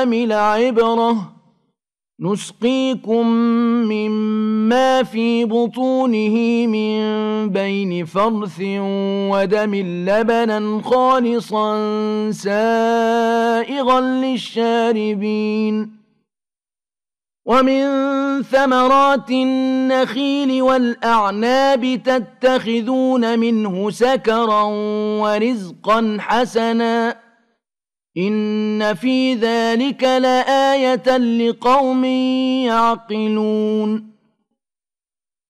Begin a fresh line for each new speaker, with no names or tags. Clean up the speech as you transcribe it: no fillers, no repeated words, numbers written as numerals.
عبرة نسقيكم مما في بطونه من بين فرث ودم لبنا خالصا سائغا للشاربين ومن ثمرات النخيل والأعناب تتخذون منه سكرا ورزقا حسنا إن في ذلك لآية لقوم يعقلون